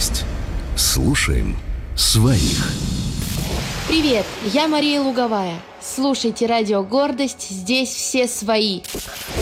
«Гордость». Слушаем своих. Привет, я Мария Луговая. Слушайте радио «Гордость», здесь все свои.